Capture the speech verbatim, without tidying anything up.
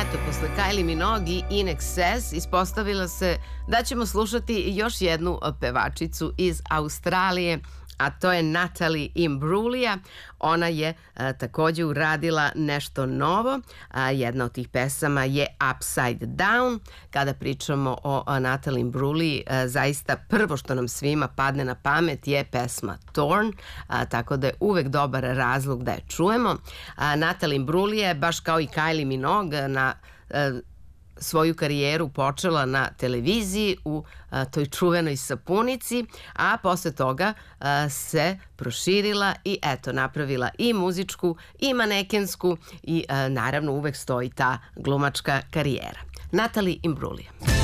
eto, posle Kylie Minogue i In Excess ispostavila se da ćemo slušati još jednu pevačicu iz Australije, a to je Natalie Imbruglia. Ona je a, takođe uradila nešto novo. A, jedna od tih pesama je Upside Down. Kada pričamo o a, Natalie Imbruglia, a, zaista prvo što nam svima padne na pamet je pesma Torn, a, tako da je uvek dobar razlog da je čujemo. A, Natalie Imbruglia je, baš kao i Kylie Minogue, na a, svoju karijeru počela na televiziji u a, toj čuvenoj Sapunici, a posle toga a, se proširila i eto, napravila i muzičku i manekensku i a, naravno uvek stoji ta glumačka karijera. Natalie Imbruglia.